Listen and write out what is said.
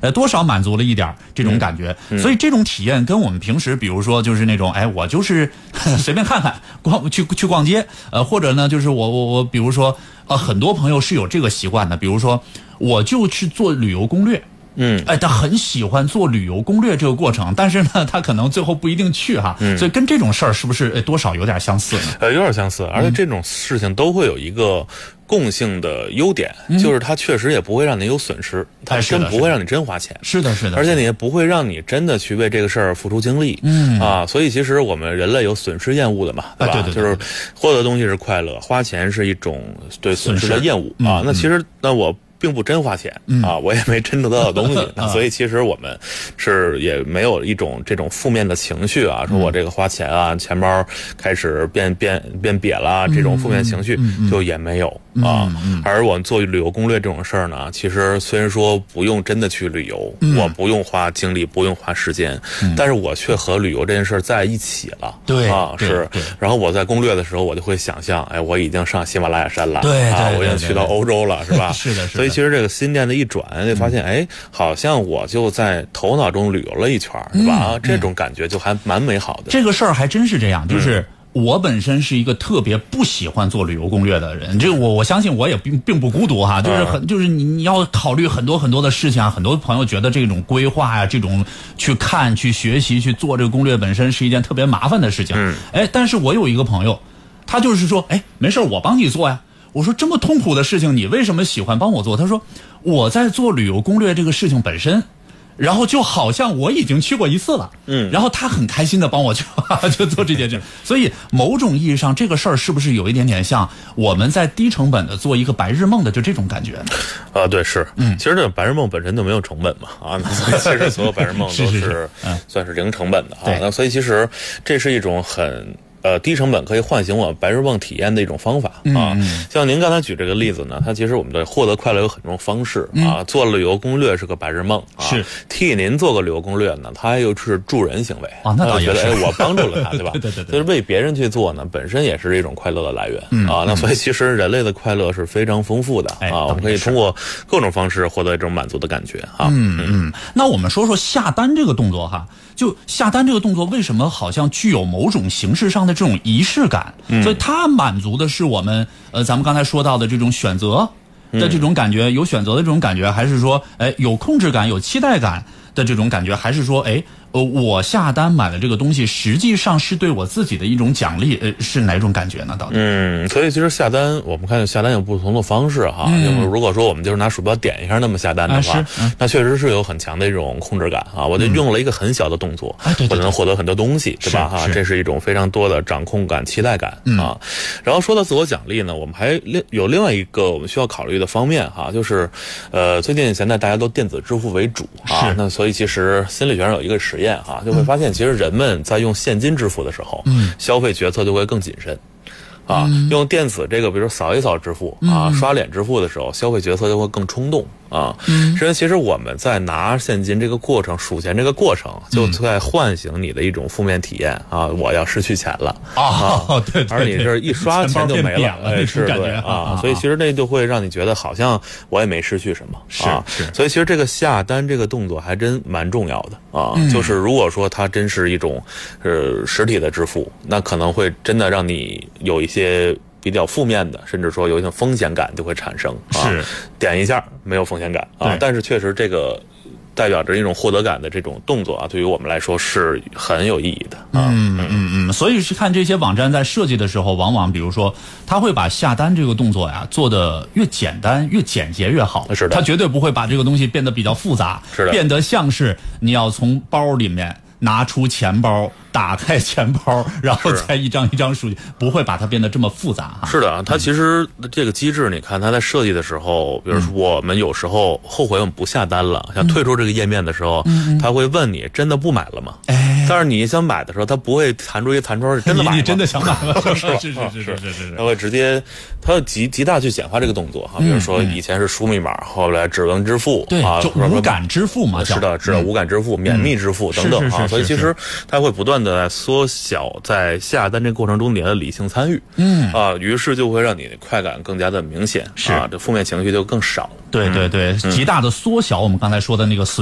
多少满足了一点这种感觉。所以这种体验跟我们平时比如说就是那种我就是随便看看去逛街，或者呢就是我比如说很多朋友是有这个习惯的，比如说我就去做旅游攻略。他很喜欢做旅游攻略这个过程，但是呢，他可能最后不一定去哈，所以跟这种事儿是不是多少有点相似呢？ 有点相似，而且这种事情都会有一个共性的优点，就是它确实也不会让你有损失，它真不会让你真花钱。 是的，是的， 而且你也不会让你真的去为这个事儿付出精力。所以其实我们人类有损失厌恶的嘛，对吧？ 对， 就是获得东西是快乐，花钱是一种对损失的厌恶啊。那其实我并不真花钱我也没真得到东西，所以其实我们是也没有一种这种负面的情绪啊，说我这个花钱啊，钱包开始变瘪了，这种负面情绪就也没有而我们做旅游攻略这种事儿呢，其实虽然说不用真的去旅游，我不用花精力，不用花时间，但是我却和旅游这件事在一起了。 对是。然后我在攻略的时候，我就会想象，我已经上喜马拉雅山了， 对我已经去到欧洲了，是吧？ 是的。 所以其实这个心念的一转，就发现好像我就在头脑中旅游了一圈，是吧？这种感觉就还蛮美好的。 这个事儿还真是这样，就是我本身是一个特别不喜欢做旅游攻略的人，这个我相信我也并不孤独哈，就是你要考虑很多很多的事情啊，很多朋友觉得这种规划呀，这种去看、去学习、去做这个攻略本身是一件特别麻烦的事情。但是我有一个朋友，他就是说，没事我帮你做呀。我说这么痛苦的事情，你为什么喜欢帮我做？他说我在做旅游攻略这个事情本身，然后就好像我已经去过一次了，然后他很开心的帮我去就做这件事。所以某种意义上，这个事儿是不是有一点点像我们在低成本的做一个白日梦的就这种感觉呢？ 对，是。其实这个白日梦本身就没有成本嘛，所以其实所有白日梦都是算是零成本的那所以其实这是一种很低成本可以唤醒我白日梦体验的一种方法像您刚才举这个例子呢，它其实我们的获得快乐有很多方式做旅游攻略是个白日梦是替您做个旅游攻略呢，它又是助人行为那倒也是觉得我帮助了他，对吧？ 对， 就是为别人去做呢，本身也是一种快乐的来源那所以其实人类的快乐是非常丰富的我们可以通过各种方式获得这种满足的感觉那我们说说下单这个动作哈，就下单这个动作为什么好像具有某种形式上的这种仪式感？所以它满足的是我们咱们刚才说到的这种选择的这种感觉，有选择的这种感觉，还是说有控制感、有期待感的这种感觉，还是说我下单买了这个东西，实际上是对我自己的一种奖励，是哪种感觉呢？到底？ 所以其实下单，我们看下单有不同的方式哈。如果说我们就是拿鼠标点一下那么下单的话，那确实是有很强的一种控制感我就用了一个很小的动作，我能获得很多东西，对吧？这是一种非常多的掌控感、期待感然后说到自我奖励呢，我们还有另外一个我们需要考虑的方面就是最近现在大家都电子支付为主那所以其实心理学上有一个实验就会发现其实人们在用现金支付的时候消费决策就会更谨慎用电子这个比如扫一扫支付刷脸支付的时候，消费决策就会更冲动其实我们在拿现金这个过程、数钱这个过程，就在唤醒你的一种负面体验我要失去钱了对， 而你这一刷钱就没了，是对所以其实那就会让你觉得好像我也没失去什么是所以其实这个下单这个动作还真蛮重要的就是如果说它真是一种实体的支付，那可能会真的让你有一些比较负面的，甚至说有一种风险感就会产生是点一下没有风险感但是确实这个代表着一种获得感的这种动作对于我们来说是很有意义的所以是看这些网站在设计的时候，往往比如说他会把下单这个动作做得越简单、越简洁越好。 是的， 他绝对不会把这个东西变得比较复杂， 是的， 变得像是你要从包里面拿出钱包，打开钱包，然后再一张一张数据，不会把它变得这么复杂是的，它其实这个机制，你看它在设计的时候，比如说我们有时候后悔我们不下单了，想退出这个页面的时候，他会问你真的不买了吗？但是你想买的时候，他不会弹出一个弹窗，真的买了， 你真的想买了？是， 他会直接，他极大去简化这个动作比如说以前是输密码，后来指纹支付就无感支付嘛， 是的，无感支付、免密支付等等所以其实它会不断的缩小在下单这个过程中你的理性参与于是就会让你的快感更加的明显这负面情绪就更少。 对，极大的缩小我们刚才说的那个